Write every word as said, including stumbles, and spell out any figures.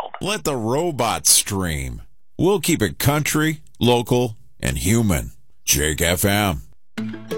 Let the robots stream. We'll keep it country, local, and human. Jake F M.